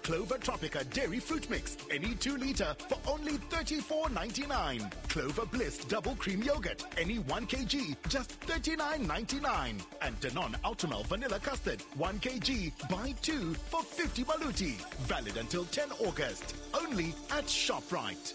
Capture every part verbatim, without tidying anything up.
Clover Tropica Dairy Fruit Mix, any two liter for only thirty-four ninety-nine. Clover Bliss Double Cream Yogurt, any one kilogram, just thirty-nine ninety-nine. And Danone Ultimel Vanilla Custard, one kilogram, buy two for fifty baluti. Valid until the tenth of August, only at ShopRite.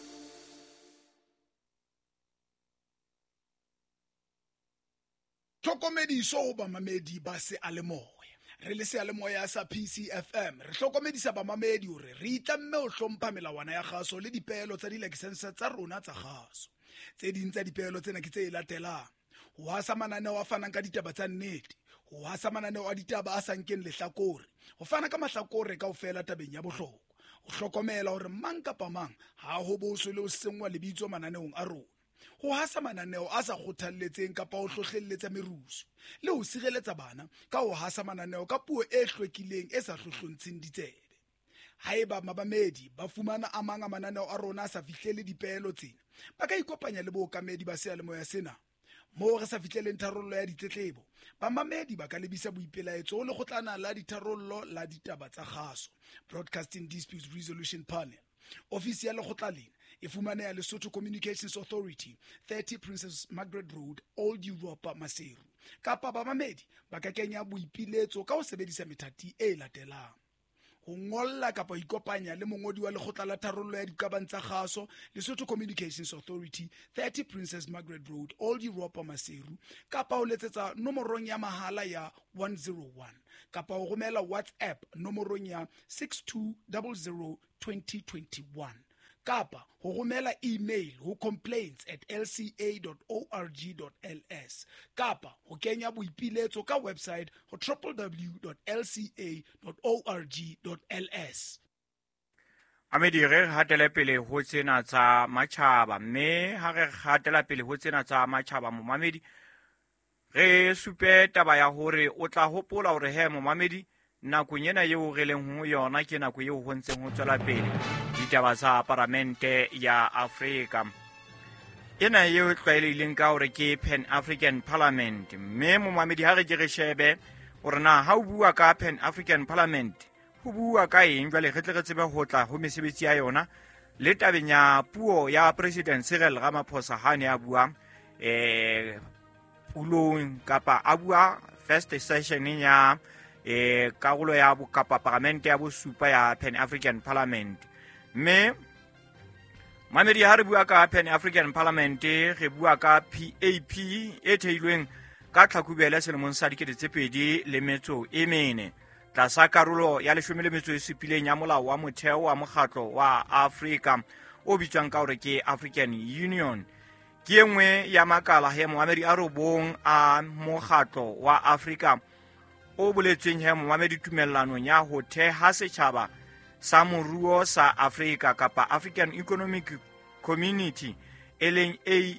Tlhokomediso ba mamedi ba se a le moya re le se a le moya sa P C F M re tlhokomedisa ba mamedi hore re itlamme o hlompha melawana ya gaso le dipeelo tsa di-license tsa rona tsa gaso tse ding tsa dipeelo tsena ke tse latelang ho hasa mananeo a fanang ka ditaba tsa nnete ho hasa mananeo a ditaba a sankeng lehlakore ho fana ka mahlakore kaofela tabeng ya bohlokwa ho hlokomela hore mang kapa mang ha ho boso le ho sengwa lebitso mananeong a rona ho hasa mananeo a sa kgothalletseng kapa ho hlohlelletsa merusu le ho sireletsa bana ka ho hasa mananeo ka puo e hlwekileng e sa hlohlontseng ditsebe haeba mabamedi ba fumana a mang a mananeo a rona a sa fihlele dipeelo tsena ba ka ikopanya le bookamedi ba sealemoya sena moo re sa fihleleng tharollo ya ditletlebo bamamedi ba ka lebisa boipelaetso ho lekgotlana la ditharollo la ditaba tsa kgaso Broadcasting Dispute Resolution Panel. Ofisi ya lekgotla lena e fumaneha Lesotho Communications Authority, thirty Princess Margaret Road, Old Europa, Maseru. Kapa bamamedi ba ka kenya boipiletso ka ho sebedisa methati e latelang: ho ngolla kapa ikopanya le mongodi wa lekgotla la tharollo ya dikabang tsa kgaso Lesotho Communications Authority, thirty Princess Margaret Road, Old Europa, Maseru, kapa ho letsetsa nomorong ya mahala ya one oh one kapa ho romela WhatsApp nomorong ya six two zero zero two zero two one kapa ho romela email ho complaints at l c a dot org dot l s kapa ho kenya boipiletso ka website ho w w w dot l c a dot org dot l s. Amedi re hatela pele ho tsena tsa matjhaba mme ha re hatela pele ho tsena tsa matjhaba momamedi re supe taba ya hore o tla hopola hore he momamedi nako nyena yeo re leng ho yona ke nako yeo ho ntseng ho tswela pele ditaba tsa parlamente ya Afrika ena yeo tlwaelehileng ka hore ke Pan African Parliament mme momamedi ha re ke re shebe hore na ha o bua ka Pan African Parliament ho bua ka eng jwale re tle re tsebe ho tla ho mesebetsi ya yona le tabeng ya puo ya President Cyril Ramaphosa ha ne a bua eh pulong kapa a bua first session ya eh karolo ya kapa parlamente ya bosupa ya Pan African Parliament mme mamedi ha re bua ka Pan African Parliament re bua ka P A P e theilweng ka tlhakubele selemong sa dikete tse pedi le metso e mene tlasa karolo ya leshome le metso e supileng ya molao wa motheo wa mokgatlo wa Afrika o bitswang ka hore ke African Union ke engwe ya makala he moamedi a robong a mokgatlo wa Afrika o boletsweng he moamedi tumellanong ya ho theha setjhaba sa moruo sa Afrika kapa African Economic Community eleng A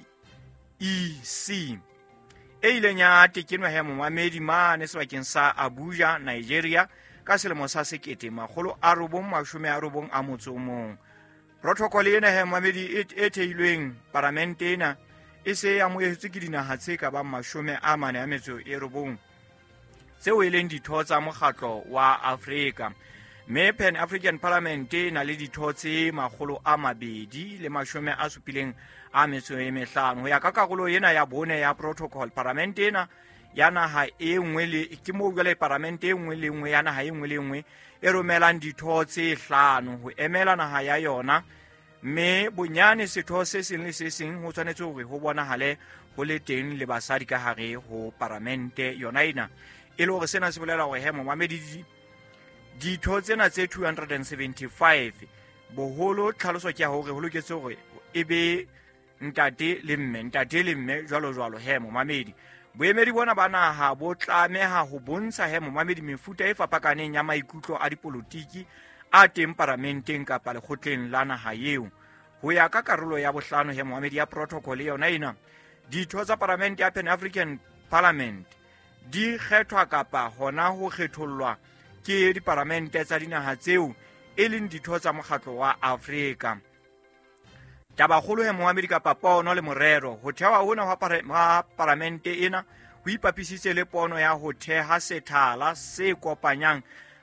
E C e ileng ya tekenwa he moamedi mane sebakeng sa Abuja, Nigeria ka selemo sa sekete makgolo a robong mashome a robong a motso mong. Protocol ena he moamedi e theilweng parlamente ena e se ya moetswe ke dinaha tse ka ba mashome a mane a metso e robong tseo e leng ditho tsa mokgatlo wa Afrika mme Pan African Parliament na le ditho tse makgolo a mabedi le mashome a supileng a metso e mehlano ho ya ka karolo ena ya bone ya protocol parlamente ena ya naha e nngwe le ke mo jwale parlamente e nngwe le nngwe ya naha e nngwe le nngwe e romelang ditho tse hlano ho emela naha ya yona mme bonyane setho se seng le se seng ho tshwanetse hore ho bonahale ho le teng le basadi ka hare ho parlamente yona ena e le hore sena se bolela hore he momamedi ditho tsena tse two hundred seventy-five boholo tlhaloso ke hore ho loketse hore e be ntate le mme ntate le mme jwalo jwalo he momamedi boemedi bona ba naha bo tlameha ho bontsha he momamedi mefuta e fapakaneng ya maikutlo a dipolotiki a teng parlamenteng kapa lekgotleng la naha eo ho ya ka karolo ya bohlano he momamedi ya protocol yona ina ditho tsa parlamente ya Pan African Parliament di kgethwa kapa hona ho kgethollwa ke diparlamente tsa dinaha tseo e leng ditho tsa mokgatlo wa Afrika. Tabakgolo he moamedi kapa pono le morero ho thewa hona ha parlamente ena ho ipapisitse le pono ya ho theha sethala se kopanyang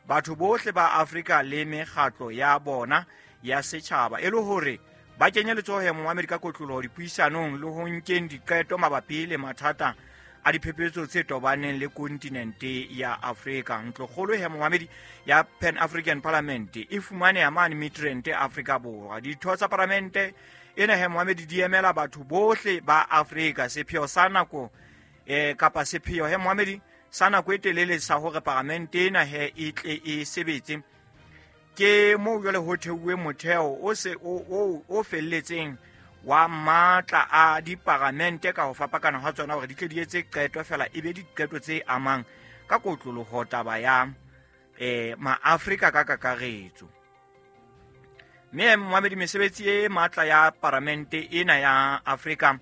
batho bohle ba Afrika le mekgatlo ya bona ya setjhaba e le hore ba kenye letsoho he Mohammed ka kotloloho dipuisanong le ho nkeng diqeto mabapi le mathata a diphephetso tse tobaneng le kontinente ya Afrika. Ntlokgolo he Mohammed ya Pan African Parliament e fumane ya mane Midrand Afrika Borwa. Ditho tsa parlamente ena he Mohammed di emela batho bohle ba Afrika. Sepheo sa nako eh kapa sepheo he Mohammed sa nako e telele sa hore parlamente ena he e tle e sebetse ke mo jwale ho theuwe motheo o se o o felletseng wa matla a diparamente ka ho fapakana ha tsona hore di tle di etse qeto fela e be diqeto tse amang ka kotloloho taba ya eh ma-Afrika ka kakaretso. Mme Mohammed mesebetsi e matla ya parlamente ena ya Afrika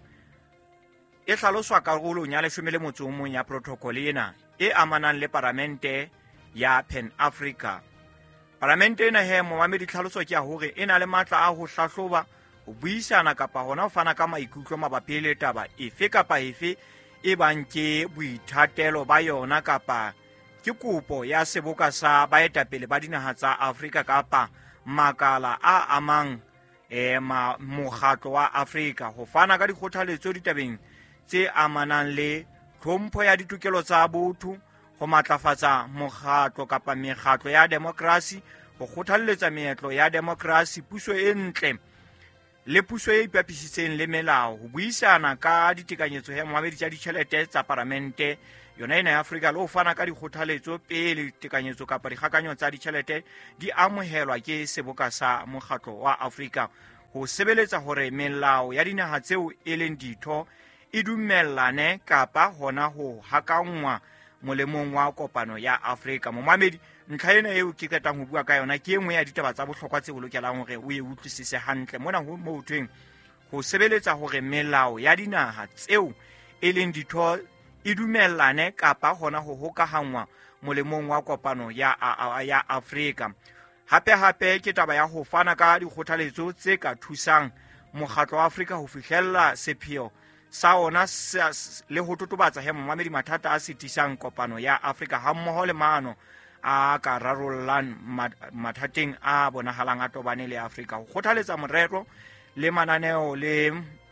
e hlaloswa karolong ya leshome le motso o mong ya protocol ena e amanang le parlamente ya Pan Africa. Parlamente ena he Mohammed tlhaloso ke ya hore ena le matla a ho hlahloba ho buisana kapa hona ho fana ka maikutlo mabapi le taba efe kapa efe e bang ke boithatelo ba yona kapa ke kopo ya seboka sa baetapele ba dinaha tsa Afrika kapa makala a amang e ma mokgatlo wa Afrika ho fana ka dikgothaletso ditabeng tse amanang le tlhompho ya ditokelo tsa botho, ho matlafatsa mokgatlo kapa mekgatlo ya demokrasi, ho kgothalletsa meetlo ya demokrasi, puso e ntle le puso e ipapisitseng le melao, ho buisana ka ditekanyetso he Mohammed tsa ditjhelete tsa parlamente yona ena ya Afrika le ho fana ka dikgothaletso pele ditekanyetso kapa dikgakanyo tsa ditjhelete di amohelwa ke seboka sa mokgatlo wa Afrika, ho sebeletsa hore melao ya dinaha tseo e leng ditho e dumellane kapa hona ho hakangwa molemong wa kopano ya Afrika. Mohammed ntlha ena eo ke qetang ho bua ka yona ke enngwe ya ditaba tsa bohlokwa tse o lokelang hore o e utlwisise hantle mona ho mo thweng ho sebeletsa hore melao ya dinaha tseo e leng ditho e dumellane kapa hona ho hokahanngwa molemong wa kopano ya ya Afrika. Hape hape ke taba ya ho fana ka dikgothaletso tse ka thusang mokgatlo wa Afrika ho fihlella sepheo sa ona le ho totobatsa he Mohammed mathata a sitisang kopano ya Afrika ha mmoho le maano a ka rarollang mathateng a bonahalang a tobane le Afrika, ho kgothaletsa morero le mananeo le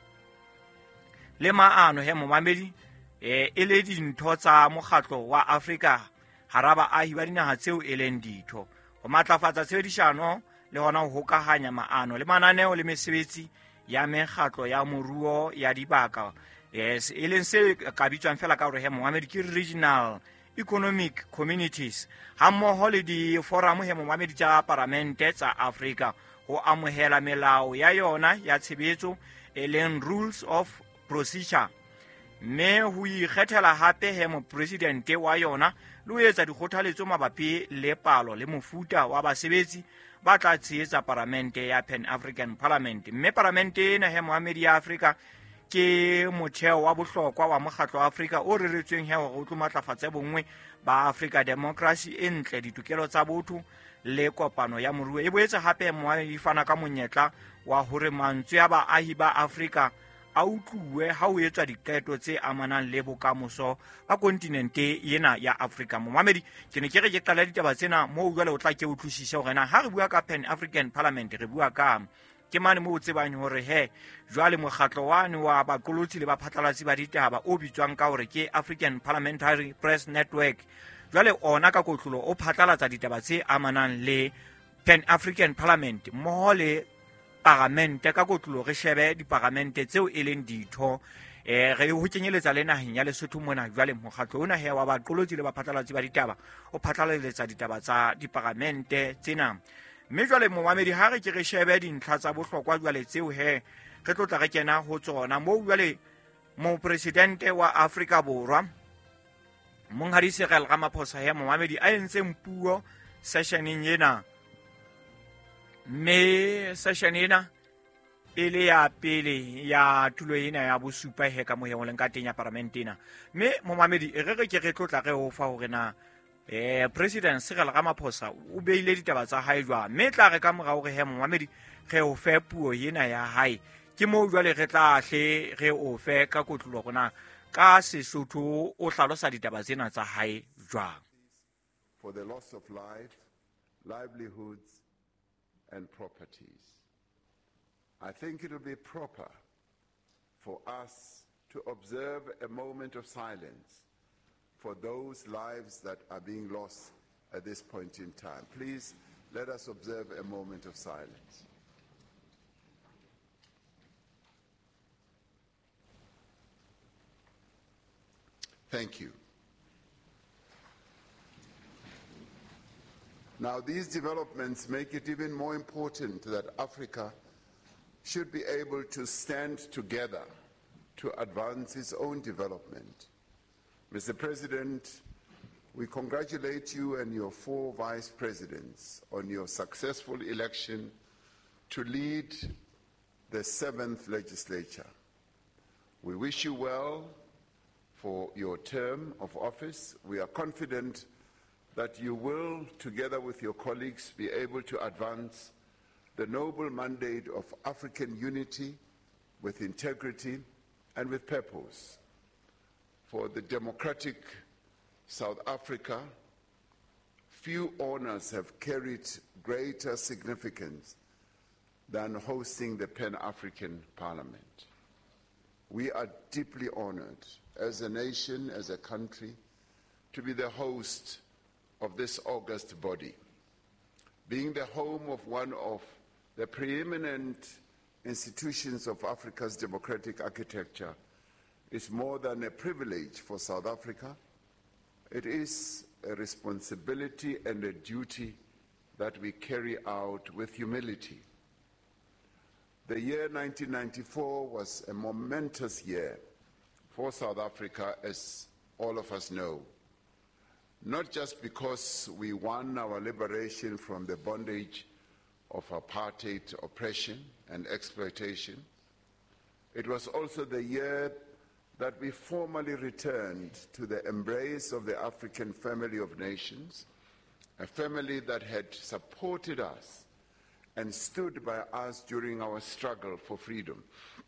le maano he Mohammed e e le dintho tsa mokgatlo wa Afrika haraba ahi ba dinaha tseo e leng ditho, ho matlafatsa tshebedisano le hona ho hokahanya maano le mananeo le mesebetsi ya mekgatlo ya moruo ya dibaka. Yes, e leng se ka bitswang fela ka hore he Mohammed ke regional economic communities ha mmoho le di forum he Mohammed tsa parlamente tsa Afrika ho amohela melao ya yona ya tshebetso e leng rules of procedure, mme ho ikgethela hape he mo president wa yona le ho etsa dikgothaletso mabapi le palo le mofuta wa basebetsi ba tla tshehetsa parlamente ya Pan African Parliament. Mme parlamente ena he Mohammed ya Afrika ke motheo wa bohlokwa wa mokgatlo wa Afrika o reretsweng he hore o tlo matlafatsa bongwe ba Afrika, democracy e ntle, ditokelo tsa botho le kopano ya moruo. E boetse hape Mohammed e fana ka monyetla wa hore mantswe ya baahi ba Afrika a utluwe ha o etswa diqeto tse amanang le bokamoso ba kontinente ena ya Afrika. Mohammed ke ne ke re ke qala ditaba tsena mo jwale o tla ke utlwisise hore na ha re bua ka Pan African Parliament re bua ka ke mane mo o tsebang hore he jwale mokgatlo wane wa baqolotsi le baphatlalatsi ba ditaba o bitswang ka hore ke African Parliamentary Press Network, jwale ona ka kotlolo o phatlalatsa ditaba tse amanang le Pan African Parliament mo le parlamente ka kotlolo re shebe diparlamente tseo e leng ditho eh re ho kenyeletsa le naheng ya Lesotho mona. Jwale mokgatlo ona he wa baqolotsi le baphatlalatsi ba ditaba o phatlaletsa ditaba tsa diparlamente tsena. Mme jwale Mohammed ha re ke re shebe dintlha tsa bohlokwa jwale tseo he re tlotla re kena ho tsona mo jwale mo presidente wa Afrika Borwa Monghadi Cyril Ramaphosa he Mohammed a entseng puo sessioneng ena, mme session ena e le ya pele ya tulo ena ya bosupa he ka moya o leng ka teng ya parlamente ena. Mme Mohammed e re re ke re tlotla re ho fa hore na eh president Cyril Ramaphosa o beile ditaba tsa hae jwa, mme tla re ka mora hore he Mohammed re o fe puo ena ya hae ke mo jwale re tla hle re o fe ka kotlolo rona ka Sesotho o hlalosa ditaba tsena tsa hae jwa. For the loss of life livelihoods, and properties. I think it will be proper for us to observe a moment of silence for those lives that are being lost at this point in time. Please, let us observe a moment of silence. Thank you. Now, these developments make it even more important that Africa should be able to stand together to advance its own development. Mister President, we congratulate you and your four vice presidents on your successful election to lead the seventh legislature. We wish you well for your term of office. We are confident that you will, together with your colleagues, be able to advance the noble mandate of African unity with integrity and with purpose. For the democratic South Africa, few honors have carried greater significance than hosting the Pan-African Parliament. We are deeply honored as a nation, as a country, to be the host of this august body. Being the home of one of the preeminent institutions of Africa's democratic architecture is more than a privilege for South Africa. It is a responsibility and a duty that we carry out with humility. The year nineteen ninety-four was a momentous year for South Africa, as all of us know. Not just because we won our liberation from the bondage of apartheid oppression and exploitation. It was also the year that we formally returned to the embrace of the African family of nations, a family that had supported us and stood by us during our struggle for freedom.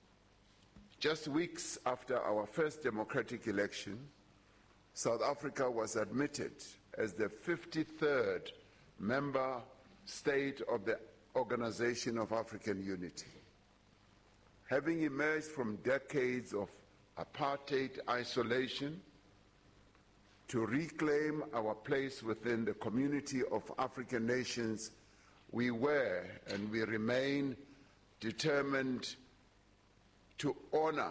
Just weeks after our first democratic election, South Africa was admitted as the fifty-third member state of the Organization of African Unity. Having emerged from decades of apartheid isolation to reclaim our place within the community of African nations, we were and we remain determined to honor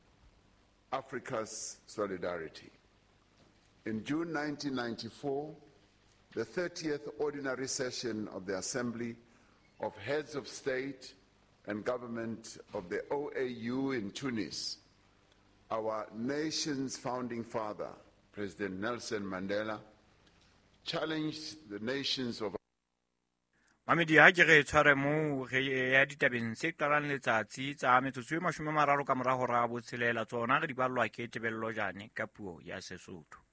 Africa's solidarity. In June nineteen ninety-four, the thirtieth Ordinary Session of the Assembly of Heads of State and Government of the O A U in Tunis, our nation's founding father, President Nelson Mandela, challenged the nations of Mamedi ha ke re tshware mo ge ya ditabeng se qalang letsatsi tsa metsotso e mashome a mararo ka mora hora bo tshelela tsona re di ballwa ke tebello jane ka puo ya Sesotho.